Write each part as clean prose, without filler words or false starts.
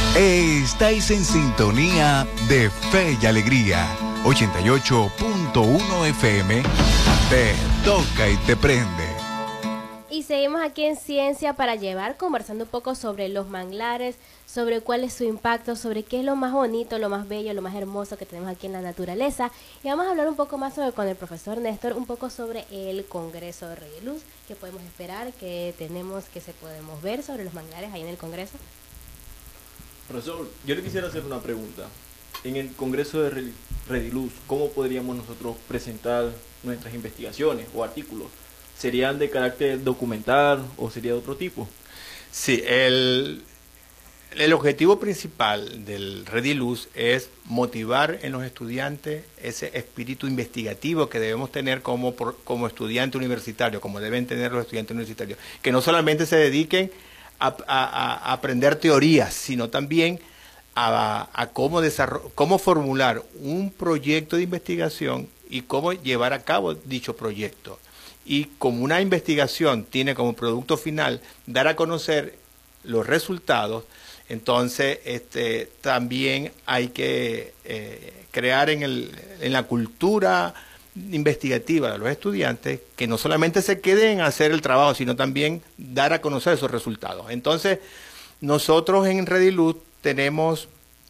Estáis en sintonía de Fe y Alegría, 88.1 FM, te toca y te prende. Y seguimos aquí en Ciencia para Llevar, conversando un poco sobre los manglares, sobre cuál es su impacto, sobre qué es lo más bonito, lo más bello, lo más hermoso que tenemos aquí en la naturaleza. Y vamos a hablar un poco más con el profesor Néstor, un poco sobre el Congreso de Rediluz, qué podemos esperar, qué tenemos, qué se podemos ver sobre los manglares ahí en el Congreso. Profesor, yo le quisiera hacer una pregunta. En el Congreso de Rediluz, ¿cómo podríamos nosotros presentar nuestras investigaciones o artículos? ¿Serían de carácter documental o sería de otro tipo? Sí, el objetivo principal del Rediluz es motivar en los estudiantes ese espíritu investigativo que debemos tener como estudiante universitario, como deben tener los estudiantes universitarios, que no solamente se dediquen a aprender teorías, sino también a cómo formular un proyecto de investigación y cómo llevar a cabo dicho proyecto. Y como una investigación tiene como producto final dar a conocer los resultados, entonces también hay que crear en la cultura investigativa de los estudiantes que no solamente se queden en hacer el trabajo, sino también dar a conocer esos resultados. Entonces, nosotros en Rediluz tenemos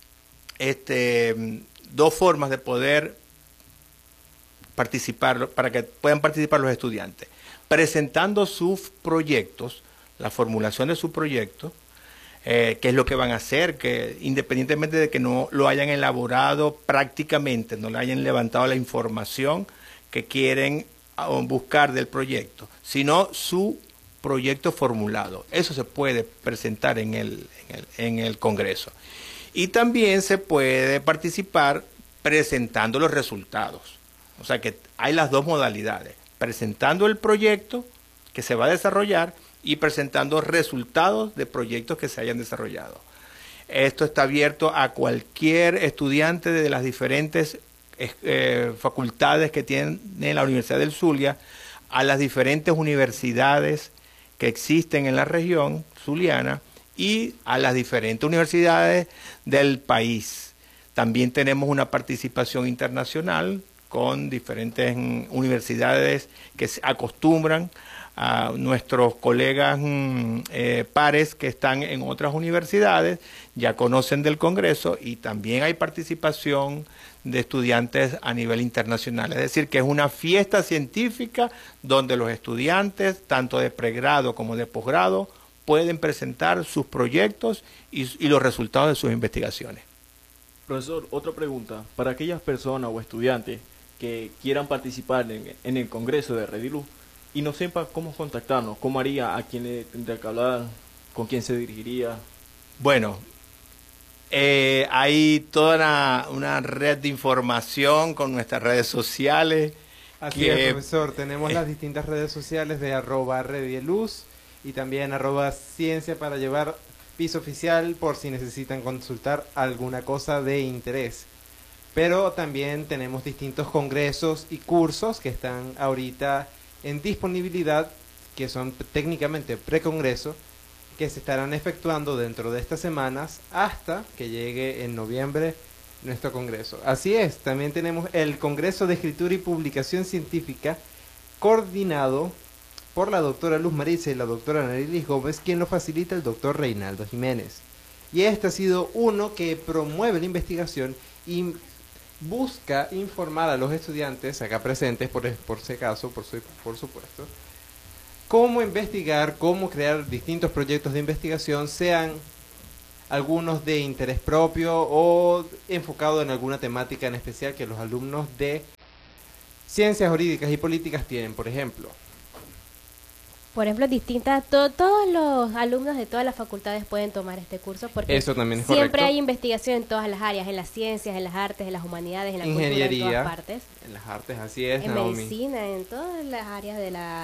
dos formas de poder participar, para que puedan participar los estudiantes, presentando sus proyectos, la formulación de su proyecto, qué es lo que van a hacer, que independientemente de que no lo hayan elaborado prácticamente, no le hayan levantado la información que quieren buscar del proyecto, sino su proyecto formulado. Eso se puede presentar en el Congreso. Y también se puede participar presentando los resultados. O sea que hay las dos modalidades, presentando el proyecto que se va a desarrollar y presentando resultados de proyectos que se hayan desarrollado. Esto está abierto a cualquier estudiante de las diferentes facultades que tiene la Universidad del Zulia, a las diferentes universidades que existen en la región zuliana y a las diferentes universidades del país. También tenemos una participación internacional con diferentes universidades que se acostumbran a nuestros colegas pares que están en otras universidades, ya conocen del Congreso, y también hay participación de estudiantes a nivel internacional. Es decir, que es una fiesta científica donde los estudiantes, tanto de pregrado como de posgrado, pueden presentar sus proyectos y los resultados de sus investigaciones. Profesor, otra pregunta. Para aquellas personas o estudiantes que quieran participar en el Congreso de Rediluz y no sepa cómo contactarnos, ¿cómo haría? ¿A quién le tendría que hablar? ¿Con quién se dirigiría? Bueno, hay toda una red de información con nuestras redes sociales. Así es, profesor. Tenemos las distintas redes sociales de @Rediluz y también @Ciencia para Llevar piso oficial, por si necesitan consultar alguna cosa de interés. Pero también tenemos distintos congresos y cursos que están ahorita en disponibilidad, que son técnicamente precongreso, que se estarán efectuando dentro de estas semanas hasta que llegue en noviembre nuestro congreso. Así es, también tenemos el Congreso de Escritura y Publicación Científica, coordinado por la doctora Luz Maritza y la doctora Narilis Gómez, quien lo facilita el doctor Reinaldo Jiménez. Y este ha sido uno que promueve la investigación y busca informar a los estudiantes acá presentes, por si acaso, por supuesto, cómo investigar, cómo crear distintos proyectos de investigación, sean algunos de interés propio o enfocado en alguna temática en especial que los alumnos de Ciencias Jurídicas y Políticas tienen, por ejemplo. Todos los alumnos de todas las facultades pueden tomar este curso, porque eso también es siempre correcto. Hay investigación en todas las áreas, en las ciencias, en las artes, en las humanidades, en la ingeniería, cultura, en todas partes. En las artes, así es, En Naomi. medicina, en todas las áreas de la